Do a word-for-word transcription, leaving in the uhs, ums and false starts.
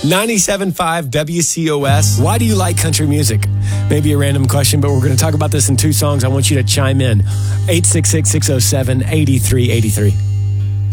ninety-seven point five W C O S. Why do you like country music? Maybe a random question, but we're going to talk about this in two songs. I want you to chime in. eight six six, six oh seven, eight three eight three.